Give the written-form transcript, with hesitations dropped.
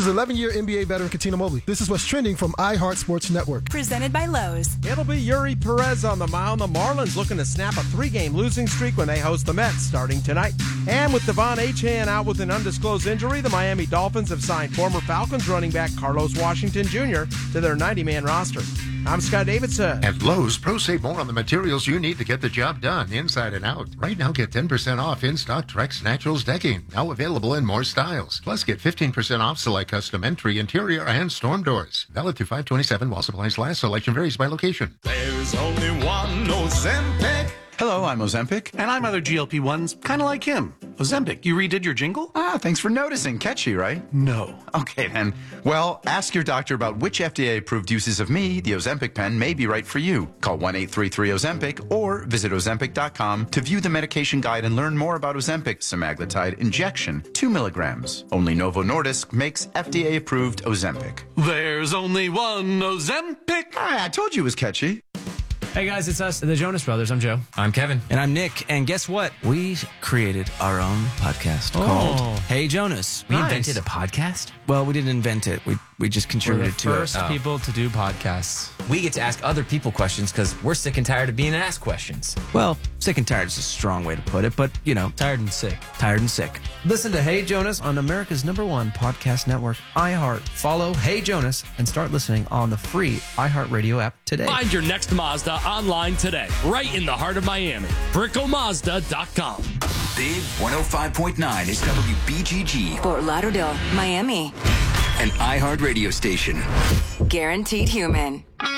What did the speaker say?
is 11-year NBA veteran Katina Mobley. This is what's trending from iHeart Sports Network. Presented by Lowe's. It'll be Yuri Perez on the mound. The Marlins looking to snap a 3-game losing streak when they host the Mets starting tonight. And with Devon Achane out with an undisclosed injury, the Miami Dolphins have signed former Falcons running back Carlos Washington Jr. to their 90-man roster. I'm Scott Davidson. At Lowe's, pros save more on the materials you need to get the job done, inside and out. Right now, get 10% off in-stock Trex Naturals decking, now available in more styles. Plus, get 15% off select custom entry, interior, and storm doors. Valid through 5/27 while supplies last. Selection varies by location. There's only one Ozempic. Hello, I'm Ozempic, and I'm other GLP-1s, kind of like him. Ozempic, you redid your jingle? Thanks for noticing. Catchy, right? No. Okay, then. Well, ask your doctor about which FDA-approved uses of me, the Ozempic pen, may be right for you. Call 1-833-OZEMPIC or visit Ozempic.com to view the medication guide and learn more about Ozempic semaglutide injection, 2 milligrams. Only Novo Nordisk makes FDA-approved Ozempic. There's only one Ozempic. I told you it was catchy. Hey guys, it's us, the Jonas Brothers. I'm Joe. I'm Kevin. And I'm Nick. And guess what? We created our own podcast called Hey Jonas. We invented a podcast? Well, we didn't invent it. We just contributed to it. We're the first people to do podcasts. We get to ask other people questions because we're sick and tired of being asked questions. Well, sick and tired is a strong way to put it, but, you know. Tired and sick. Tired and sick. Listen to Hey Jonas on America's #1 podcast network, iHeart. Follow Hey Jonas and start listening on the free iHeartRadio app today. Find your next Mazda online today, right in the heart of Miami. BrickelMazda.com. Big 105.9 is WBGG. Fort Lauderdale, Miami. An iHeart radio station. Guaranteed human.